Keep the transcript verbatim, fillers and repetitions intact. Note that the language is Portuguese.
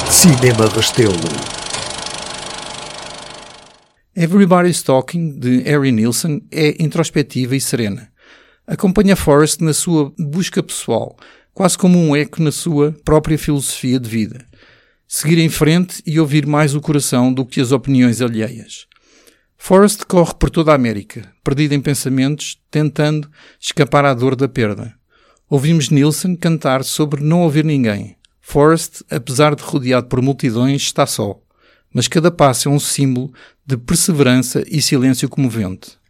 Cinema Restelo. Everybody's Talking, de Harry Nilsson, é introspectiva e serena. Acompanha Forrest na sua busca pessoal, quase como um eco na sua própria filosofia de vida. Seguir em frente e ouvir mais o coração do que as opiniões alheias. Forrest corre por toda a América, perdido em pensamentos, tentando escapar à dor da perda. Ouvimos Nilsson cantar sobre não ouvir ninguém. Forrest, apesar de rodeado por multidões, está só. Mas cada passo é um símbolo de perseverança e silêncio comovente.